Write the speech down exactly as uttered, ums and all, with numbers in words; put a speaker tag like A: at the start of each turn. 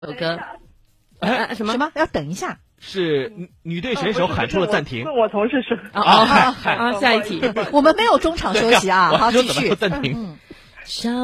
A: 首歌。
B: 哎，
A: 什么
B: 什么？要等一下？
C: 是女女队选手喊出了暂停。
D: 问我同事说。
A: 啊啊啊！下一题，
B: 我们没有中场休息啊，好，继续。
C: 暂停。
B: 嗯。